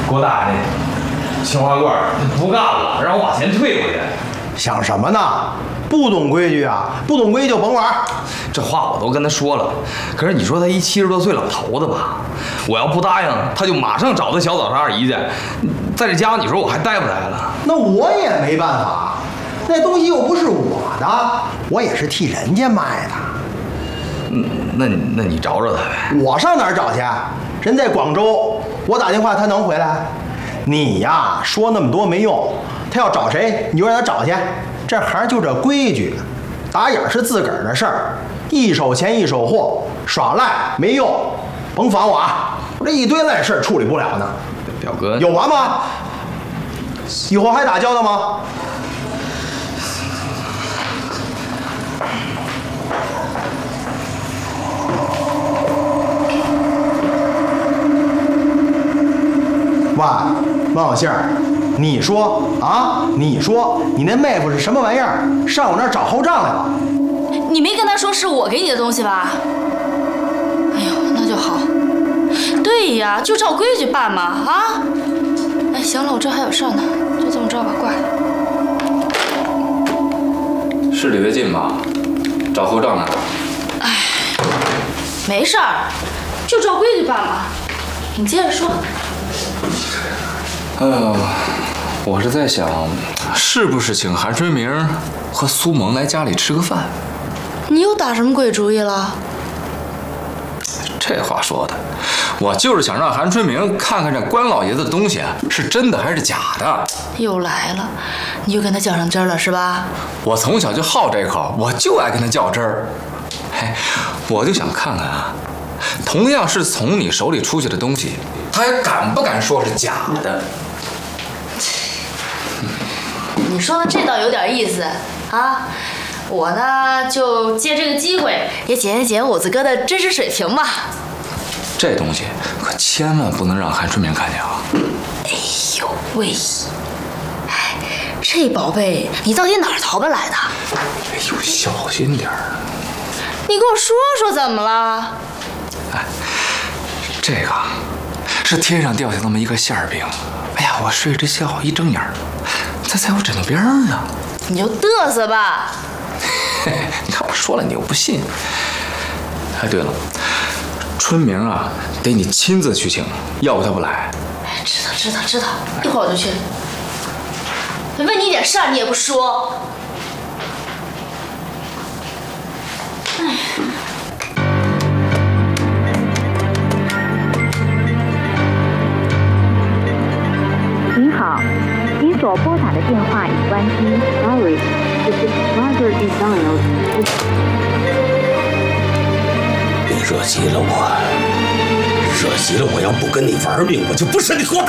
郭大爷那青花罐不干了，让我把钱退回去。 想什么呢？不懂规矩啊！不懂规矩就甭玩。 这话我都跟他说了，可是你说他一70多岁老头子吧，我要不答应，他就马上找他小嫂他二姨去，在这家你说我还待不待了？ 那我也没办法，那东西又不是我的，我也是替人家卖的。 那你找找他呗。 我上哪儿找去？人在广州，我打电话他能回来？你呀，说那么多没用。他要找谁，你就让他找去。这行就这规矩，打眼是自个儿的事儿，一手钱一手货，耍赖没用，甭烦我啊！我这一堆烂事儿处理不了呢。 表哥， 有完吗？以后还打交道吗？喂，王小杏儿，你说啊？你说你那妹夫是什么玩意儿？上我那儿找后账来了？ 你没跟他说是我给你的东西吧？哎呦，那就好。对呀，就照规矩办嘛，啊！哎，行了，我这还有事呢，就这么着吧，挂了。 市里微近吧？找后账来了。 哎，没事儿，就照规矩办嘛。你接着说。 我是在想，是不是请韩春明和苏萌来家里吃个饭？ 你又打什么鬼主意了？ 这话说的，我就是想让韩春明看看这关老爷子的东西是真的还是假的。 又来了，你又跟他较上真儿了是吧？ 我从小就好这口，我就爱跟他较真儿。嘿，我就想看看啊，同样是从你手里出去的东西，他还敢不敢说是假的？ 你说的这倒有点意思啊！我呢就借这个机会也检验我子哥的真实水平吧。 这东西可千万不能让韩春明看见啊！ 哎呦喂！哎，这宝贝你到底哪儿淘办来的？ 哎呦，小心点儿！ 你跟我说说怎么了？ 哎，这个是天上掉下那么一个馅饼。哎呀，我睡着觉一睁眼，它在我枕头边上呢。 你就嘚瑟吧。 你看我说了，你又不信。哎，对了，春明啊，得你亲自去请，要不他不来。 哎，知道，一会儿我就去。问你点事儿，你也不说。哎。 您好，您所拨打的电话已关机。Sorry, the subscriber is dialed. 你惹急了我，要不跟你玩命，我就不是你郭大